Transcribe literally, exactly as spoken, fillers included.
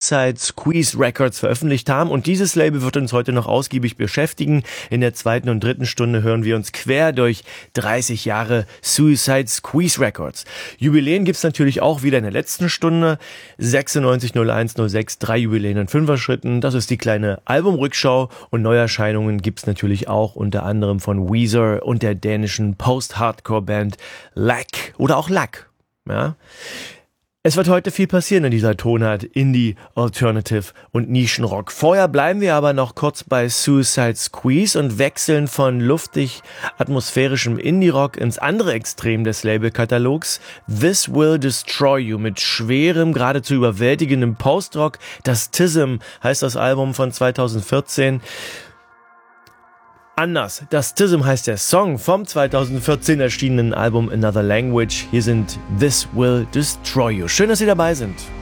Suicide Squeeze Records veröffentlicht haben. Und dieses Label wird uns heute noch ausgiebig beschäftigen. In der zweiten und dritten Stunde hören wir uns quer durch dreißig Jahre Suicide Squeeze Records. Jubiläen gibt's natürlich auch wieder in der letzten Stunde. sechsundneunzig, null eins, null sechs, drei Jubiläen in Fünfer-Schritten. Das ist die kleine Albumrückschau. Und Neuerscheinungen gibt's natürlich auch unter anderem von Weezer und der dänischen Post-Hardcore-Band Lack oder auch Lack. Ja. Es wird heute viel passieren in dieser Tonart Indie, Alternative und Nischenrock. Vorher bleiben wir aber noch kurz bei Suicide Squeeze und wechseln von luftig atmosphärischem Indie-Rock ins andere Extrem des Labelkatalogs. This Will Destroy You mit schwerem, geradezu überwältigendem Post-Rock. Das Tism heißt das Album von zweitausendvierzehn. Anders. Das Tism heißt der Song vom zweitausendvierzehn erschienenen Album Another Language. Hier sind This Will Destroy You. Schön, dass Sie dabei sind.